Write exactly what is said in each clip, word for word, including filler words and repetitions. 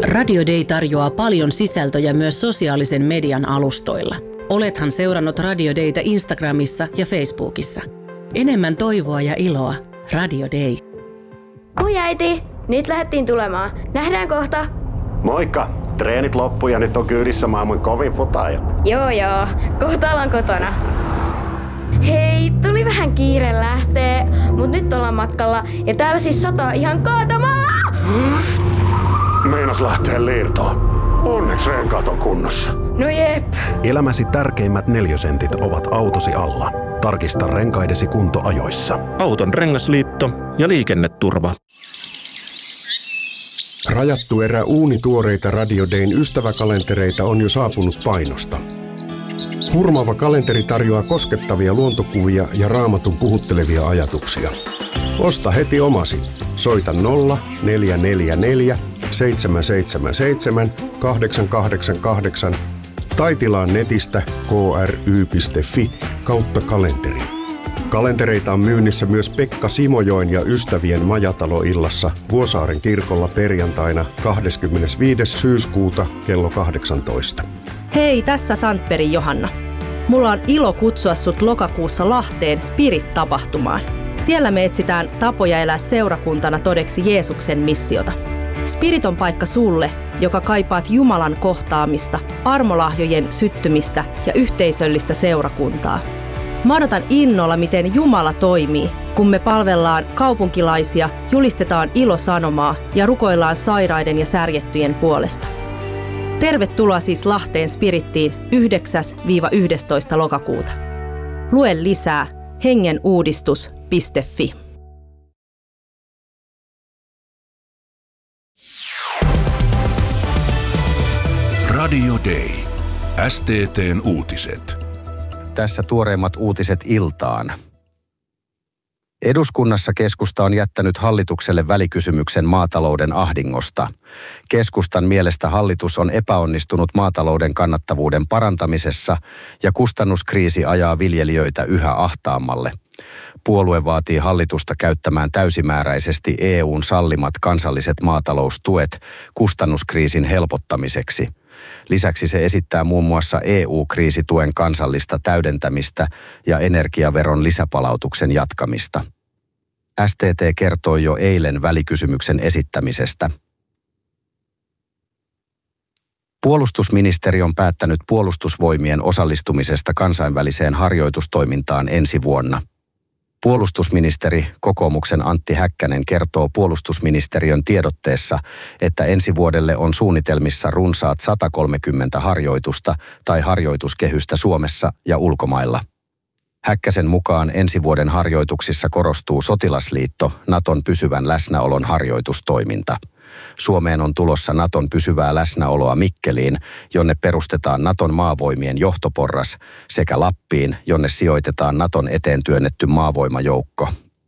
Radio Day tarjoaa paljon sisältöjä myös sosiaalisen median alustoilla. Olethan seurannut Radio Daytä Instagramissa ja Facebookissa. Enemmän toivoa ja iloa. Radio Day. Oi äiti, nyt lähdettiin tulemaan. Nähdään kohta. Moikka! Treenit loppu ja nyt on kyydissä maailman kovin futaaja. Joo joo, kohta ollaan kotona. Hei, tuli vähän kiire lähtee, mut nyt ollaan matkalla ja täällä siis sataa ihan kaatamalla! Meinas lähtee liirtoon. Onneksi renkaat on kunnossa. No jep. Elämäsi tärkeimmät neliösentit ovat autosi alla. Tarkista renkaidesi kunto ajoissa. Auton rengasliitto ja liikenneturva. Rajattu erä uunituoreita Radio Dayn ystäväkalentereita on jo saapunut painosta. Hurmaava kalenteri tarjoaa koskettavia luontokuvia ja Raamatun puhuttelevia ajatuksia. Osta heti omasi. Soita nolla neljä neljä neljä seitsemän seitsemän seitsemän kahdeksan kahdeksan kahdeksan tai tilaa netistä k r y piste f i kautta kalenteri. Kalentereita on myynnissä myös Pekka Simojoen ja ystävien majataloillassa Vuosaaren kirkolla perjantaina kahdeskymmenesviides syyskuuta kello kahdeksantoista. Hei, tässä Sandbergin Johanna. Mulla on ilo kutsua sut lokakuussa Lahteen Spirit-tapahtumaan. Siellä me etsitään tapoja elää seurakuntana todeksi Jeesuksen missiota. Spirit on paikka sulle, joka kaipaat Jumalan kohtaamista, armolahjojen syttymistä ja yhteisöllistä seurakuntaa. Mä odotan innolla, miten Jumala toimii, kun me palvellaan kaupunkilaisia, julistetaan ilosanomaa ja rukoillaan sairaiden ja särjettyjen puolesta. Tervetuloa siis Lahteen Spirittiin yhdeksäs yhdestoista lokakuuta. Lue lisää hengenuudistus piste f i. Radio Day. S T T:n uutiset. Tässä tuoreimmat uutiset iltaan. Eduskunnassa keskusta on jättänyt hallitukselle välikysymyksen maatalouden ahdingosta. Keskustan mielestä hallitus on epäonnistunut maatalouden kannattavuuden parantamisessa ja kustannuskriisi ajaa viljelijöitä yhä ahtaammalle. Puolue vaatii hallitusta käyttämään täysimääräisesti E U:n sallimat kansalliset maataloustuet kustannuskriisin helpottamiseksi. Lisäksi se esittää muun muassa E U-kriisituen kansallista täydentämistä ja energiaveron lisäpalautuksen jatkamista. S T T kertoi jo eilen välikysymyksen esittämisestä. Puolustusministeri on päättänyt puolustusvoimien osallistumisesta kansainväliseen harjoitustoimintaan ensi vuonna. Puolustusministeri, kokoomuksen Antti Häkkänen, kertoo puolustusministeriön tiedotteessa, että ensi vuodelle on suunnitelmissa runsaat sata kolmekymmentä harjoitusta tai harjoituskehystä Suomessa ja ulkomailla. Häkkäsen mukaan ensi vuoden harjoituksissa korostuu sotilasliitto, Naton pysyvän läsnäolon harjoitustoiminta. Suomeen on tulossa Naton pysyvää läsnäoloa Mikkeliin, jonne perustetaan Naton maavoimien johtoporras, sekä Lappiin, jonne sijoitetaan Naton eteen työnnetty maavoimajoukko.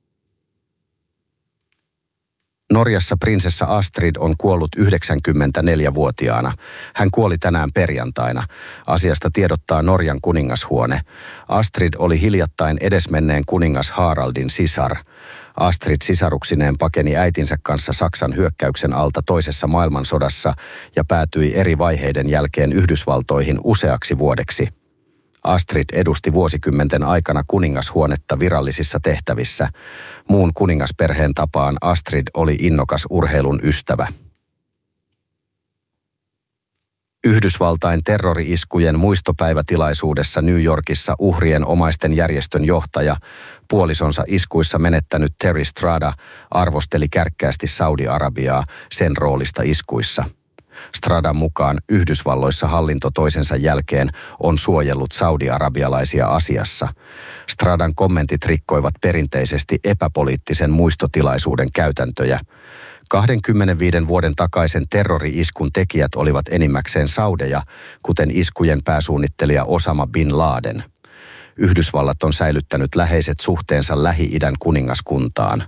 Norjassa prinsessa Astrid on kuollut yhdeksänkymmentäneljävuotiaana. Hän kuoli tänään perjantaina. Asiasta tiedottaa Norjan kuningashuone. Astrid oli hiljattain edesmenneen kuningas Haraldin sisar. Astrid sisaruksineen pakeni äitinsä kanssa Saksan hyökkäyksen alta toisessa maailmansodassa ja päätyi eri vaiheiden jälkeen Yhdysvaltoihin useaksi vuodeksi. Astrid edusti vuosikymmenten aikana kuningashuonetta virallisissa tehtävissä. Muun kuningasperheen tapaan Astrid oli innokas urheilun ystävä. Yhdysvaltain terrori-iskujen muistopäivätilaisuudessa New Yorkissa uhrien omaisten järjestön johtaja, puolisonsa iskuissa menettänyt Terry Strada, arvosteli kärkkäästi Saudi-Arabiaa sen roolista iskuissa. Stradan mukaan Yhdysvalloissa hallinto toisensa jälkeen on suojellut saudi-arabialaisia asiassa. Stradan kommentit rikkoivat perinteisesti epäpoliittisen muistotilaisuuden käytäntöjä. kaksikymmentäviisi vuoden takaisen terrori-iskun tekijät olivat enimmäkseen saudeja, kuten iskujen pääsuunnittelija Osama bin Laden. Yhdysvallat on säilyttänyt läheiset suhteensa Lähi-idän kuningaskuntaan.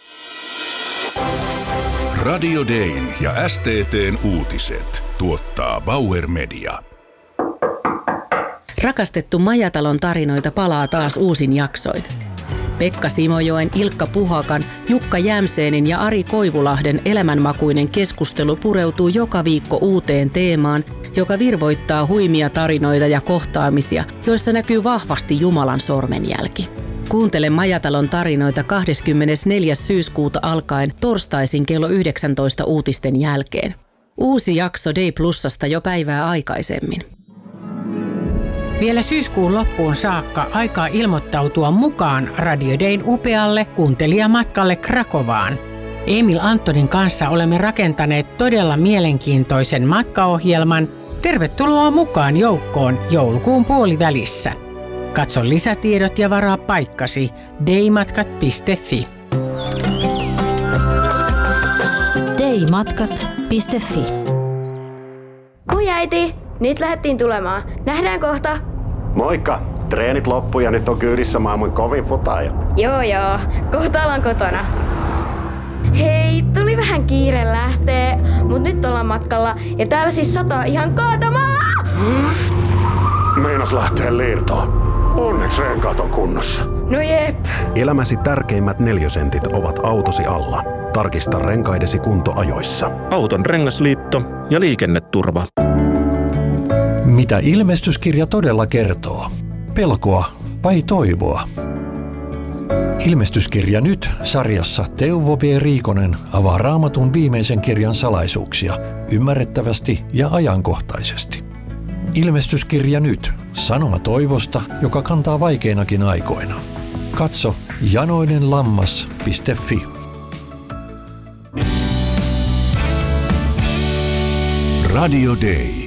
Radio Dayn ja S T T:n uutiset tuottaa Bauer Media. Rakastettu Majatalon tarinoita palaa taas uusin jaksoin. Pekka Simojoen, Ilkka Puhakan, Jukka Jämseenin ja Ari Koivulahden elämänmakuinen keskustelu pureutuu joka viikko uuteen teemaan, joka virvoittaa huimia tarinoita ja kohtaamisia, joissa näkyy vahvasti Jumalan sormenjälki. Kuuntele Majatalon tarinoita kahdeskymmenesneljäs syyskuuta alkaen torstaisin kello yhdeksäntoista uutisten jälkeen. Uusi jakso Day Plusasta jo päivää aikaisemmin. Vielä syyskuun loppuun saakka aikaa ilmoittautua mukaan Radio Dayn upealle kuuntelijamatkalle Krakovaan. Emil Antonin kanssa olemme rakentaneet todella mielenkiintoisen matkaohjelman. Tervetuloa mukaan joukkoon joulukuun puolivälissä. Katso lisätiedot ja varaa paikkasi daymatkat piste fi. daymatkat piste fi. Oi äiti, nyt lähdettiin tulemaan. Nähdään kohta. Moikka! Treenit loppu ja nyt on kyydissä maailman kovin futaaja. Joo joo, kohta ollaan kotona. Hei, tuli vähän kiire lähtee, mut nyt ollaan matkalla ja täällä siis sataa ihan kaatamalla! Meinas lähtee liirtoon. Onneksi renkaat on kunnossa. No jep. Elämäsi tärkeimmät neliösentit ovat autosi alla. Tarkista renkaidesi kunto ajoissa. Auton rengasliitto ja liikenneturva. Mitä ilmestyskirja todella kertoo? Pelkoa vai toivoa? Ilmestyskirja nyt -sarjassa Teuvo B. Riikonen avaa Raamatun viimeisen kirjan salaisuuksia ymmärrettävästi ja ajankohtaisesti. Ilmestyskirja nyt -sanoma toivosta, joka kantaa vaikeinakin aikoina. Katso janoinenlammas piste fi. Radio Day.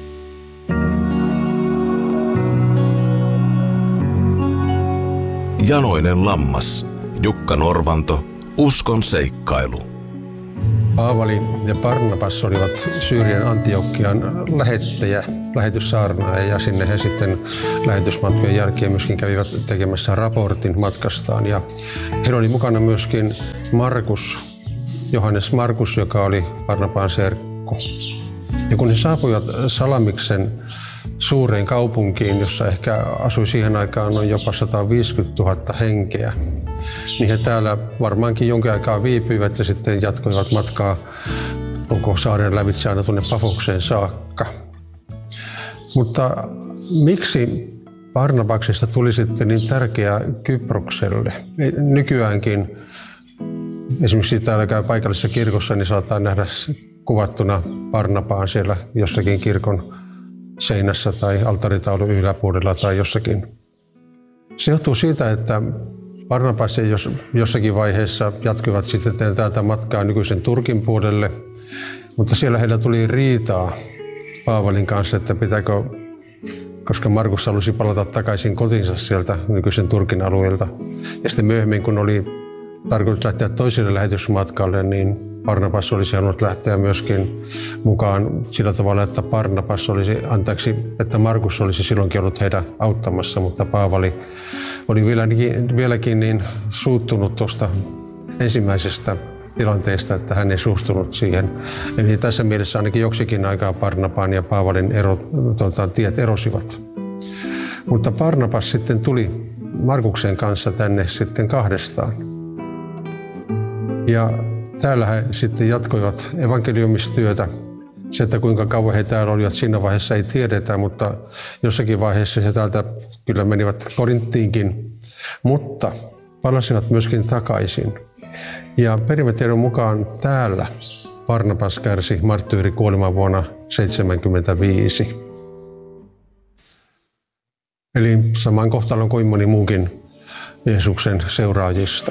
Janoinen lammas. Jukka Norvanto. Uskon seikkailu. Paavali ja Barnabas olivat Syyrian Antiokian lähettäjä, lähetyssaarnaaja, ja sinne he sitten lähetysmatkojen jälkeen myöskin kävivät tekemässä raportin matkastaan. Ja heillä oli mukana myöskin Markus, Johannes Markus, joka oli Barnabaan serkku. Ja kun he saapuivat Salamiksen suureen kaupunkiin, jossa ehkä asui siihen aikaan noin jopa sata viisikymmentätuhatta henkeä, niin he täällä varmaankin jonkin aikaa viipyivät ja sitten jatkoivat matkaa koko saaren lävitse aina tuonne Pafokseen saakka. Mutta miksi Barnabaksesta tuli sitten niin tärkeä Kyprokselle? Nykyäänkin esimerkiksi täällä käy paikallisessa kirkossa, niin saattaa nähdä kuvattuna Barnabaan siellä jossakin kirkon seinässä tai altaritaulun yläpuolella tai jossakin. Se johtuu siitä, että Barnabas jos jossakin vaiheessa jatkuivat sitten täältä matkaa nykyisen Turkin puolelle, mutta siellä heillä tuli riitaa Paavalin kanssa, että pitääkö, koska Markus halusi palata takaisin kotinsa sieltä nykyisen Turkin alueelta. Ja sitten myöhemmin, kun oli tarkoitus lähteä toiselle lähetysmatkalle, niin Barnabas olisi halunnut lähteä myöskin mukaan sillä tavalla, että Barnabas olisi, anteeksi, että Markus olisi silloinkin ollut heitä auttamassa, mutta Paavali oli vieläkin, vieläkin niin suuttunut tuosta ensimmäisestä tilanteesta, että hän ei suostunut siihen. Eli tässä mielessä ainakin joksikin aikaa Barnabaan ja Paavalin ero, tuota, tiet erosivat. Mutta Barnabas sitten tuli Markuksen kanssa tänne sitten kahdestaan. Ja täällä he sitten jatkoivat evankeliumistyötä. Se, että kuinka kauan he täällä olivat siinä vaiheessa ei tiedetä, mutta jossakin vaiheessa he täältä kyllä menivät Korinttiinkin, mutta palasivat myöskin takaisin. Ja perimätiedon mukaan täällä Barnabas kärsi marttyyrikuoleman vuonna seitsemänkymmentäviisi. Eli saman kohtalon kuin moni muukin Jeesuksen seuraajista.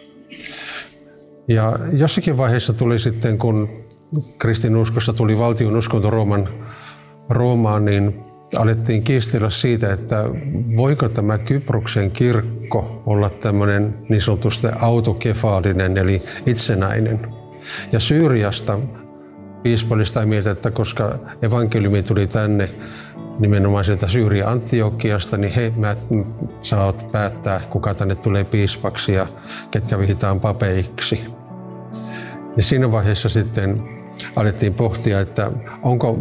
Ja jossakin vaiheessa tuli sitten, kun kristinuskossa tuli valtion uskonto Rooman, Roomaan, niin alettiin kiistellä siitä, että voiko tämä Kyproksen kirkko olla tämmöinen niin sanotusti autokefaalinen, eli itsenäinen. Ja Syyriasta piispa oli sitä mieltä, että koska evankeliumi tuli tänne nimenomaan sieltä Syyrian Antiokiasta, niin he saavat päättää, kuka tänne tulee piispaksi ja ketkä vihitään papeiksi. Ja siinä vaiheessa sitten alettiin pohtia, että onko,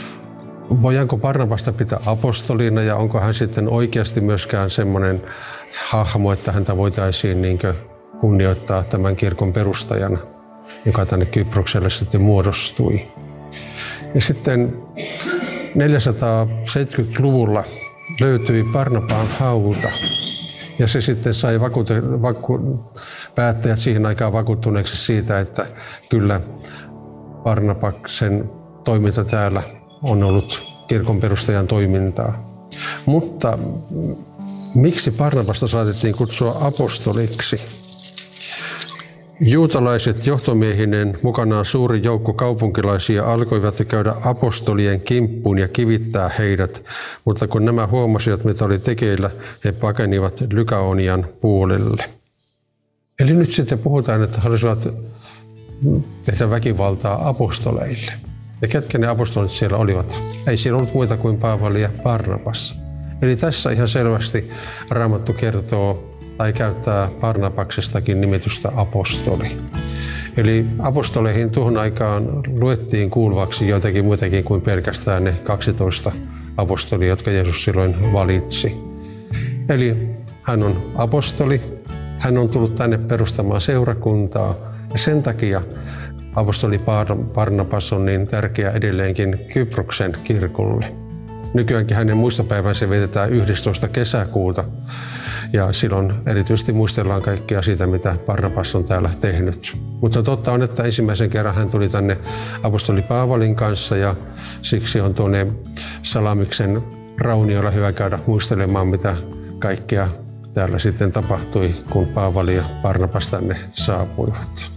voidaanko Barnabasta pitää apostolina ja onko hän sitten oikeasti myöskään semmoinen hahmo, että häntä voitaisiin niin kuin kunnioittaa tämän kirkon perustajana, joka tänne Kyprokselle sitten muodostui. Ja sitten neljäsataaseitsemänkymmentäluvulla löytyi Barnabaan hauta, ja se sitten sai vakuut- vaku- päättäjät siihen aikaan vakuuttuneeksi siitä, että kyllä Barnabaksen toiminta täällä on ollut kirkon perustajan toimintaa. Mutta miksi Barnabasta saatettiin kutsua apostoliksi? Juutalaiset johtomiehinen, mukanaan suuri joukko kaupunkilaisia, alkoivat käydä apostolien kimppuun ja kivittää heidät, mutta kun nämä huomasivat, mitä oli tekeillä, he pakenivat Lykaonian puolelle. Eli nyt sitten puhutaan, että halusivat tehdä väkivaltaa apostoleille. Ja ketkä ne apostolit siellä olivat? Ei siellä ollut muita kuin Paavali ja Barnabas. Eli tässä ihan selvästi Raamattu kertoo tai käyttää Barnabaksestakin nimitystä apostoli. Eli apostoleihin tuohon aikaan luettiin kuuluvaksi joitakin muitakin kuin pelkästään ne kaksitoista apostolia, jotka Jeesus silloin valitsi. Eli hän on apostoli, hän on tullut tänne perustamaan seurakuntaa ja sen takia apostoli Barnabas on niin tärkeä edelleenkin Kyproksen kirkolle. Nykyäänkin hänen muistopäivänsä vietetään yhdestoista kesäkuuta ja silloin erityisesti muistellaan kaikkea siitä, mitä Barnabas on täällä tehnyt. Mutta totta on, että ensimmäisen kerran hän tuli tänne apostoli Paavalin kanssa ja siksi on tuonne Salamiksen raunioilla hyvä käydä muistelemaan, mitä kaikkea täällä sitten tapahtui, kun Paavali ja Barnabas tänne saapuivat.